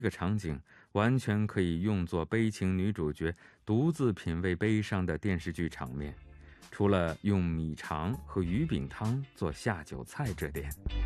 这个场景完全可以用作悲情女主角独自品味悲伤的电视剧场面，除了用米肠和鱼饼汤做下酒菜这点。